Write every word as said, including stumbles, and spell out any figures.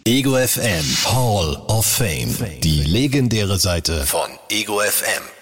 Ego F M Hall of Fame. Die legendäre Seite von Ego F M.